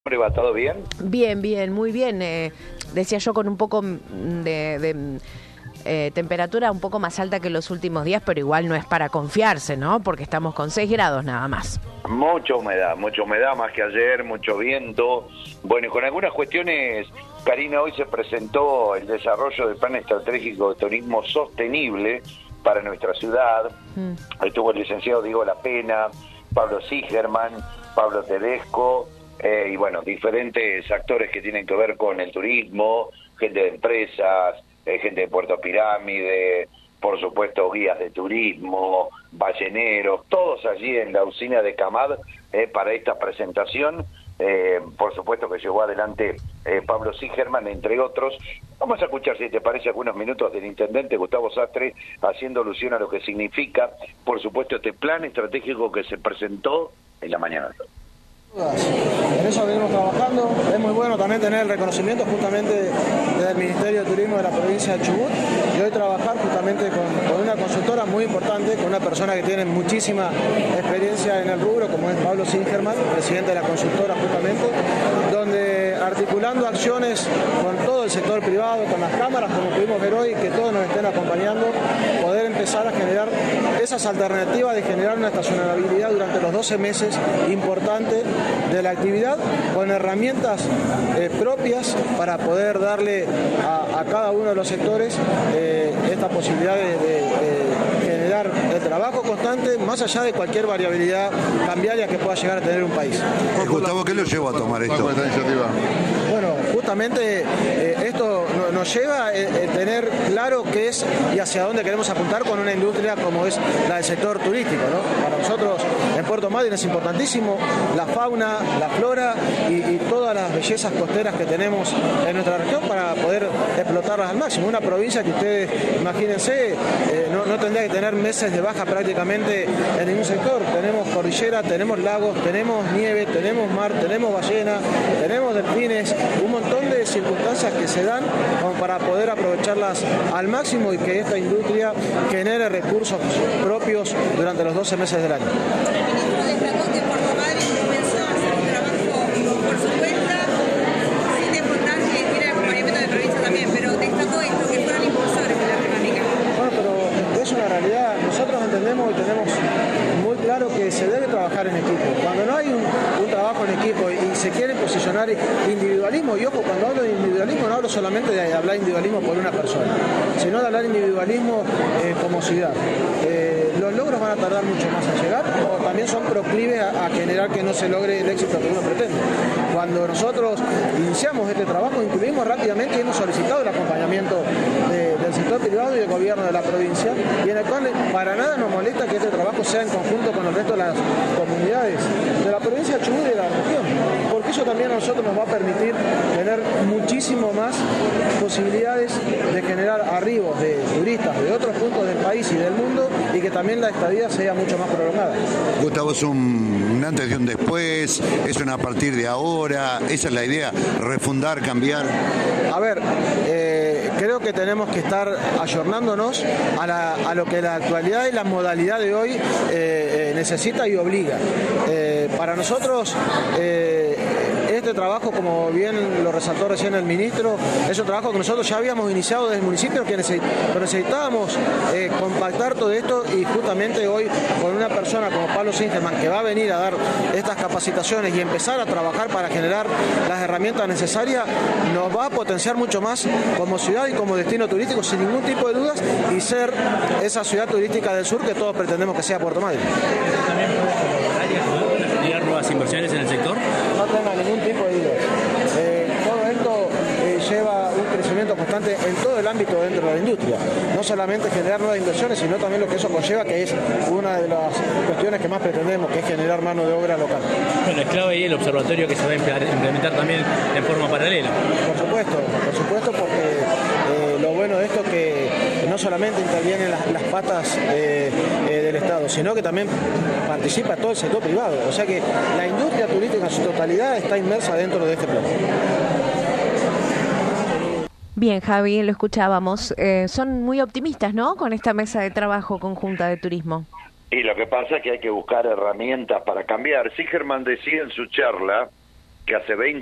¿Va todo bien? Bien, bien, muy bien. Decía yo con un poco de temperatura un poco más alta que los últimos días, pero igual no es para confiarse, ¿no? Porque estamos con 6 grados nada más. Mucha humedad más que ayer, mucho viento. Bueno, y con algunas cuestiones, Karina, hoy se presentó el desarrollo del Plan Estratégico de Turismo Sostenible para nuestra ciudad. Estuvo el licenciado Diego Lapena, Pablo Sigerman, Pablo Tedesco, y bueno, diferentes actores que tienen que ver con el turismo, gente de empresas, gente de Puerto Pirámide, por supuesto guías de turismo, balleneros, todos allí en la usina de Camad para esta presentación. Por supuesto que llevó adelante Pablo Sigerman, entre otros. Vamos a escuchar, si te parece, algunos minutos del intendente Gustavo Sastre haciendo alusión a lo que significa, por supuesto, este plan estratégico que se presentó en la mañana de hoy. En eso venimos trabajando. Es muy bueno también tener el reconocimiento justamente del Ministerio de Turismo de la provincia de Chubut y hoy trabajar justamente con una consultora muy importante, con una persona que tiene muchísima experiencia en el rubro, como es Pablo Sigerman, presidente de la consultora justamente, donde articulando acciones con todo el sector privado, con las cámaras, como pudimos ver hoy, que todos nos estén acompañando, poder empezar a generar esas alternativas de generar una estacionabilidad durante los 12 meses importante de la actividad, con herramientas propias para poder darle a cada uno de los sectores esta posibilidad de generar el trabajo constante más allá de cualquier variabilidad cambiaria que pueda llegar a tener un país. Gustavo, ¿qué lo llevó a tomar esto? Bueno, justamente esto nos lleva a tener claro qué es y hacia dónde queremos apuntar con una industria como es la del sector turístico, ¿no? Para nosotros en Puerto Madryn es importantísimo la fauna, la flora y todas las bellezas costeras que tenemos en nuestra región para poder explotarlas al máximo. Una provincia que ustedes, imagínense, no tendría que tener meses de baja prácticamente en ningún sector. Tenemos cordillera, tenemos lagos, tenemos nieve, tenemos mar, tenemos ballena, tenemos delfines, un montón de circunstancias que se dan como para poder aprovecharlas al máximo y que esta industria genere recursos propios durante los 12 meses del año. El ministro destacó que Puerto Madryn comenzó a hacer un trabajo por su cuenta, sin descontar que tiene el acompañamiento de provincia también, pero destacó esto, que fueron impulsores de la temática. Bueno, pero es una realidad. Nosotros entendemos y tenemos muy claro que se debe trabajar en equipo. Cuando no hay un trabajo en equipo y se quiere posicionar individualismo, y ojo, cuando hablo de individualismo no hablo solamente de hablar individualismo por una persona, sino de hablar individualismo como ciudad. Los logros van a tardar mucho más a llegar, o también son proclives a generar que no se logre el éxito que uno pretende. Cuando nosotros iniciamos este trabajo, incluimos rápidamente y hemos solicitado el acompañamiento del sector privado y del gobierno de la provincia, y en el cual para nada nos molesta que este trabajo sea en conjunto con el resto de las comunidades de la provincia de Chubut y de la región, porque eso también a nosotros nos va a permitir tener muchísimo más posibilidades de generar arribos de turistas de otros puntos del país y del mundo, y que también la estadía sea mucho más prolongada. Gustavo, es un antes y un después, es una a partir de ahora, esa es la idea, refundar, cambiar. A ver, creo que tenemos que estar ayornándonos a lo que la actualidad y la modalidad de hoy necesita y obliga. Para nosotros, este trabajo, como bien lo resaltó recién el ministro, es un trabajo que nosotros ya habíamos iniciado desde el municipio, que necesitábamos compactar todo esto, y justamente hoy con una persona como Pablo Sigerman, que va a venir a dar estas capacitaciones y empezar a trabajar para generar las herramientas necesarias, nos va a potenciar mucho más como ciudad y como destino turístico, sin ningún tipo de dudas, y ser esa ciudad turística del sur que todos pretendemos que sea Puerto Madryn. ¿También puede estudiar nuevas inversiones en el sector? No tenga ningún tipo de duda. Todo esto lleva un crecimiento constante en todo el ámbito dentro de la industria. No solamente generar nuevas inversiones, sino también lo que eso conlleva, que es una de las cuestiones que más pretendemos, que es generar mano de obra local. Bueno, es clave ahí el observatorio que se va a implementar también en forma paralela. Por supuesto, porque lo bueno de esto es que no solamente intervienen las patas del Estado, sino que también participa todo el sector privado. O sea que la industria turística en su totalidad está inmersa dentro de este plan. Bien, Javi, lo escuchábamos. Son muy optimistas, ¿no?, con esta mesa de trabajo conjunta de turismo. Y lo que pasa es que hay que buscar herramientas para cambiar. Sigerman decía en su charla que hace 20